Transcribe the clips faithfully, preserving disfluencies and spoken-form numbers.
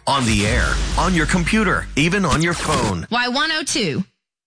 On the air, on your computer, even on your phone. Y one oh two.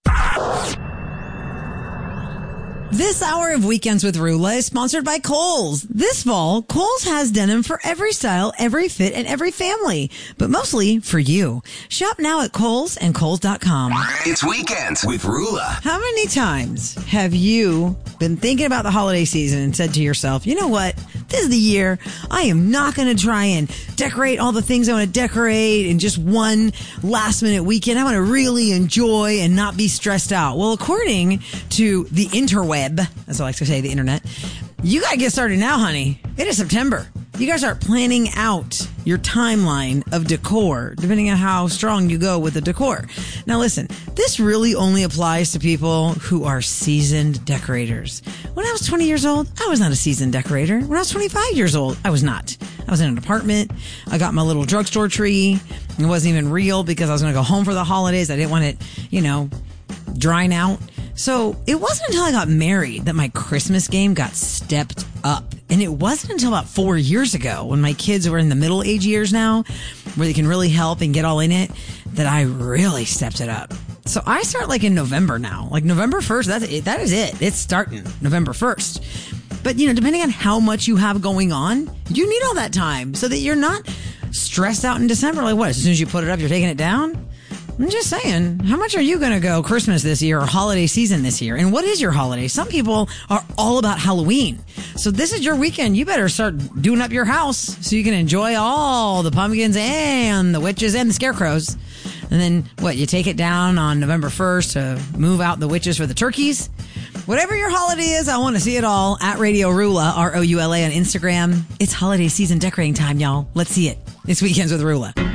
This hour of Weekends with Rula is sponsored by Kohl's. This fall, Kohl's has denim for every style, every fit, and every family, but mostly for you. Shop now at Kohl's and Kohl's dot com. It's Weekends with Rula. How many times have you been thinking about the holiday season and said to yourself, you know what? This is the year. I am not going to try and decorate all the things I want to decorate in just one last minute weekend. I want to really enjoy and not be stressed out. Well, according to the interweb, as I like to say, the internet, you got to get started now, honey. It is September. You got to start planning out your timeline of decor, depending on how strong you go with the decor. Now, listen, this really only applies to people who are seasoned decorators. When I was twenty years old, I was not a seasoned decorator. When I was twenty-five years old, I was not. I was in an apartment. I got my little drugstore tree. It wasn't even real because I was going to go home for the holidays. I didn't want it, you know, drying out. So it wasn't until I got married that my Christmas game got stepped up. And it wasn't until about four years ago when my kids were in the middle age years now, where they can really help and get all in it, that I really stepped it up. So I start like in November now, like November first. That's it. That is it. It's starting November first. But, you know, depending on how much you have going on, you need all that time so that you're not stressed out in December. Like what? As soon as you put it up, you're taking it down? I'm just saying, how much are you going to go Christmas this year or holiday season this year? And what is your holiday? Some people are all about Halloween. So this is your weekend. You better start doing up your house so you can enjoy all the pumpkins and the witches and the scarecrows. And then, what, you take it down on November first to move out the witches for the turkeys? Whatever your holiday is, I want to see it all. At Radio Rula, R O U L A on Instagram. It's holiday season decorating time, y'all. Let's see it. It's Weekends with Rula.